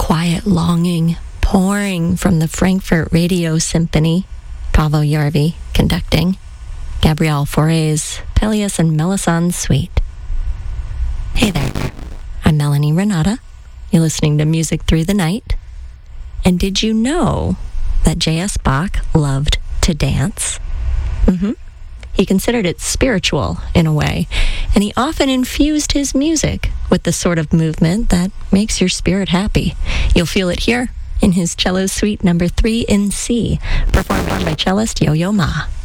quiet longing pouring from the Frankfurt Radio Symphony, Paavo Järvi conducting, Gabriel Fauré's Pelléas and Melisande Suite. Hey there, I'm Melanie Renata. You're listening to Music Through the Night. And did you know that J.S. Bach loved to dance? He considered it spiritual in a way, and he often infused his music with the sort of movement that makes your spirit happy. You'll feel it here in his Cello Suite No. 3 in C, performed by cellist Yo-Yo Ma.